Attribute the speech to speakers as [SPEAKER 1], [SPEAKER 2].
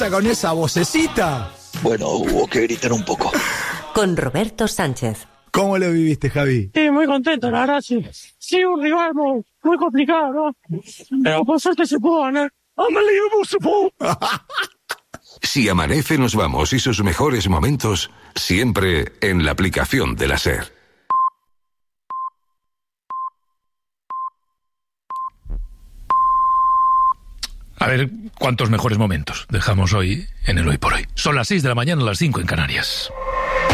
[SPEAKER 1] con esa vocecita.
[SPEAKER 2] Bueno, hubo que gritar un poco.
[SPEAKER 3] Con Roberto Sánchez.
[SPEAKER 1] ¿Cómo lo viviste, Javi?
[SPEAKER 4] Sí, muy contento, la verdad, sí. Sí, un rival muy complicado, ¿no? Pero por suerte se pudo ganar.
[SPEAKER 5] Si amanece, nos vamos y sus mejores momentos siempre en la aplicación de la SER.
[SPEAKER 6] A ver cuántos mejores momentos dejamos hoy en el Hoy por Hoy. Son las 6 de la mañana, las 5 en Canarias.